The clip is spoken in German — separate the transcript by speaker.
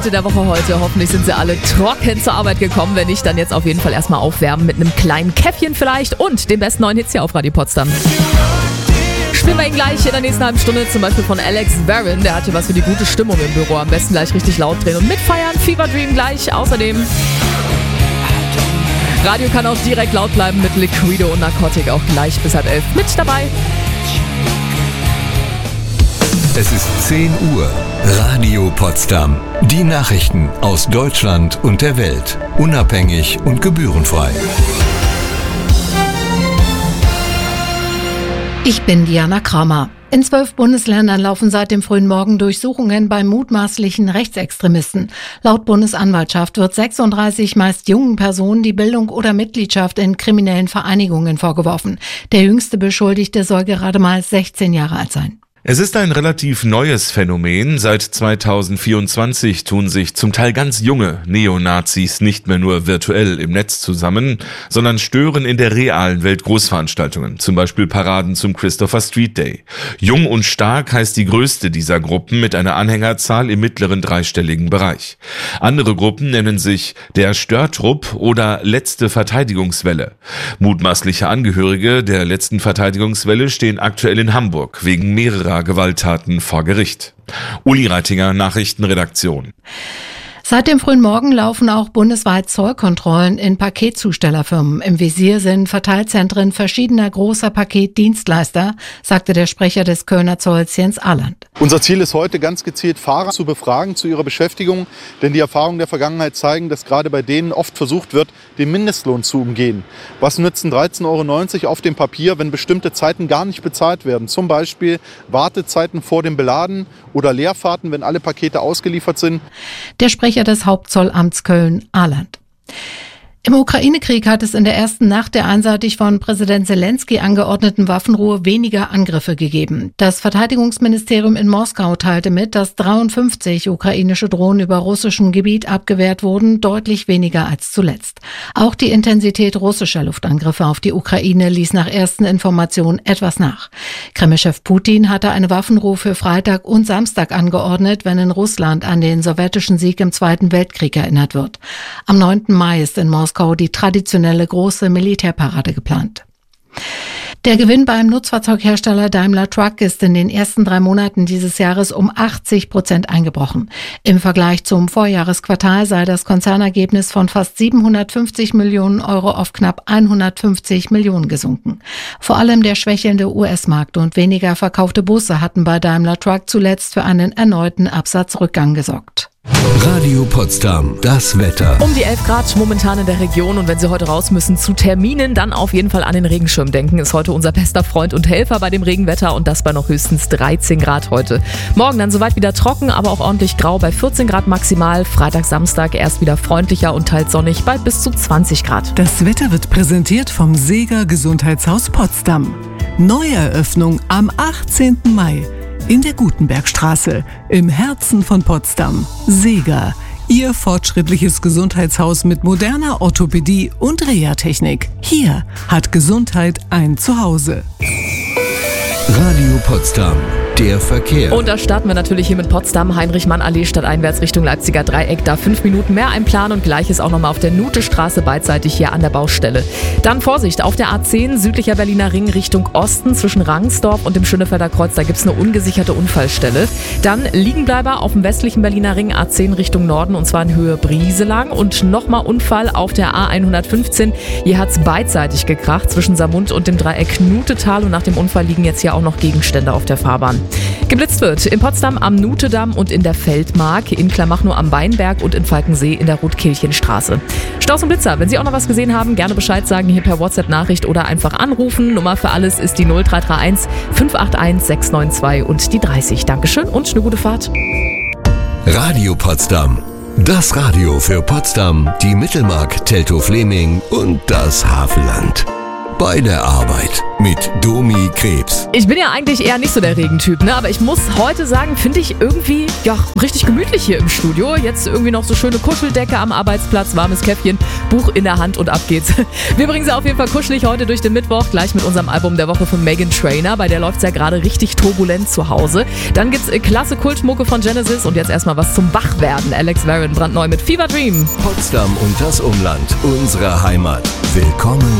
Speaker 1: Der Woche heute. Hoffentlich sind sie alle trocken zur Arbeit gekommen. Wenn nicht, dann jetzt auf jeden Fall erstmal aufwärmen mit einem kleinen Käffchen vielleicht und den besten neuen Hits hier auf Radio Potsdam. Spielen wir ihn gleich in der nächsten halben Stunde, zum Beispiel von Alex Warren. Der hat hier was für die gute Stimmung im Büro. Am besten gleich richtig laut drehen und mitfeiern. Fever Dream gleich. Außerdem Radio kann auch direkt laut bleiben mit Liquido und Narcotic auch gleich bis 10:30 mit dabei.
Speaker 2: Es ist 10 Uhr. Radio Potsdam. Die Nachrichten aus Deutschland und der Welt. Unabhängig und gebührenfrei.
Speaker 3: Ich bin Diana Kramer. In 12 Bundesländern laufen seit dem frühen Morgen Durchsuchungen bei mutmaßlichen Rechtsextremisten. Laut Bundesanwaltschaft wird 36 meist jungen Personen die Bildung oder Mitgliedschaft in kriminellen Vereinigungen vorgeworfen. Der jüngste Beschuldigte soll gerade mal 16 Jahre alt sein.
Speaker 4: Es ist ein relativ neues Phänomen. Seit 2024 tun sich zum Teil ganz junge Neonazis nicht mehr nur virtuell im Netz zusammen, sondern stören in der realen Welt Großveranstaltungen, zum Beispiel Paraden zum Christopher Street Day. Jung und stark heißt die größte dieser Gruppen mit einer Anhängerzahl im mittleren dreistelligen Bereich. Andere Gruppen nennen sich der Störtrupp oder Letzte Verteidigungswelle. Mutmaßliche Angehörige der letzten Verteidigungswelle stehen aktuell in Hamburg wegen mehrerer Gewalttaten vor Gericht. Uli Reitinger, Nachrichtenredaktion.
Speaker 3: Seit dem frühen Morgen laufen auch bundesweit Zollkontrollen in Paketzustellerfirmen. Im Visier sind Verteilzentren verschiedener großer Paketdienstleister, sagte der Sprecher des Kölner Zolls Jens Ahland.
Speaker 5: Unser Ziel ist heute ganz gezielt, Fahrer zu befragen zu ihrer Beschäftigung, denn die Erfahrungen der Vergangenheit zeigen, dass gerade bei denen oft versucht wird, den Mindestlohn zu umgehen. Was nützen 13,90 € auf dem Papier, wenn bestimmte Zeiten gar nicht bezahlt werden? Zum Beispiel Wartezeiten vor dem Beladen oder Leerfahrten, wenn alle Pakete ausgeliefert sind.
Speaker 3: Der Sprecher des Hauptzollamts Köln, Ahland. Im Ukraine-Krieg hat es in der ersten Nacht der einseitig von Präsident Zelensky angeordneten Waffenruhe weniger Angriffe gegeben. Das Verteidigungsministerium in Moskau teilte mit, dass 53 ukrainische Drohnen über russischem Gebiet abgewehrt wurden, deutlich weniger als zuletzt. Auch die Intensität russischer Luftangriffe auf die Ukraine ließ nach ersten Informationen etwas nach. Kreml-Chef Putin hatte eine Waffenruhe für Freitag und Samstag angeordnet, wenn in Russland an den sowjetischen Sieg im Zweiten Weltkrieg erinnert wird. Am 9. Mai ist in Moskau die traditionelle große Militärparade geplant. Der Gewinn beim Nutzfahrzeughersteller Daimler Truck ist in den ersten 3 Monaten dieses Jahres um 80% eingebrochen. Im Vergleich zum Vorjahresquartal sei das Konzernergebnis von fast 750 Millionen Euro auf knapp 150 Millionen gesunken. Vor allem der schwächelnde US-Markt und weniger verkaufte Busse hatten bei Daimler Truck zuletzt für einen erneuten Absatzrückgang gesorgt.
Speaker 2: Radio Potsdam, das Wetter.
Speaker 1: Um die 11 Grad momentan in der Region und wenn Sie heute raus müssen zu Terminen, dann auf jeden Fall an den Regenschirm denken. Ist heute unser bester Freund und Helfer bei dem Regenwetter und das bei noch höchstens 13 Grad heute. Morgen dann soweit wieder trocken, aber auch ordentlich grau bei 14 Grad maximal. Freitag, Samstag erst wieder freundlicher und teils sonnig bei bis zu 20 Grad.
Speaker 6: Das Wetter wird präsentiert vom Seeger Gesundheitshaus Potsdam. Neueröffnung am 18. Mai. In der Gutenbergstraße, im Herzen von Potsdam. Seeger, Ihr fortschrittliches Gesundheitshaus mit moderner Orthopädie und Reha-Technik. Hier hat Gesundheit ein Zuhause.
Speaker 2: Radio Potsdam, der Verkehr.
Speaker 1: Und da starten wir natürlich hier mit Potsdam, Heinrich-Mann-Allee stadteinwärts Richtung Leipziger Dreieck. Da 5 Minuten mehr einplanen und gleiches auch nochmal auf der Nutestraße beidseitig hier an der Baustelle. Dann Vorsicht, auf der A10 südlicher Berliner Ring Richtung Osten zwischen Rangsdorf und dem Schönefelder Kreuz. Da gibt es eine ungesicherte Unfallstelle. Dann Liegenbleiber auf dem westlichen Berliner Ring A10 Richtung Norden und zwar in Höhe Brieselang. Und nochmal Unfall auf der A115. Hier hat es beidseitig gekracht zwischen Samund und dem Dreieck Nutetal. Und nach dem Unfall liegen jetzt hier auch noch Gegenstände auf der Fahrbahn. Geblitzt wird in Potsdam am Nutedamm und in der Feldmark, in Klamachnow am Weinberg und in Falkensee in der Rotkirchenstraße. Staus und Blitzer, wenn Sie auch noch was gesehen haben, gerne Bescheid sagen, hier per WhatsApp-Nachricht oder einfach anrufen. Nummer für alles ist die 0331 581 692 und die 30. Dankeschön und eine gute Fahrt.
Speaker 2: Radio Potsdam. Das Radio für Potsdam, die Mittelmark, Teltow-Fleming und das Havelland. bei der Arbeit mit Domi Krebs.
Speaker 1: Ich bin ja eigentlich eher nicht so der Regentyp, ne? Aber ich muss heute sagen, finde ich irgendwie richtig gemütlich hier im Studio. Jetzt irgendwie noch so schöne Kuscheldecke am Arbeitsplatz, warmes Käffchen, Buch in der Hand und ab geht's. Wir bringen sie auf jeden Fall kuschelig heute durch den Mittwoch, gleich mit unserem Album der Woche von Meghan Trainor. Bei der läuft's ja gerade richtig turbulent zu Hause. Dann gibt's klasse Kultmucke von Genesis und jetzt erstmal was zum Wachwerden. Alex Warren brandneu mit Fever Dream.
Speaker 2: Potsdam und das Umland, unsere Heimat. Willkommen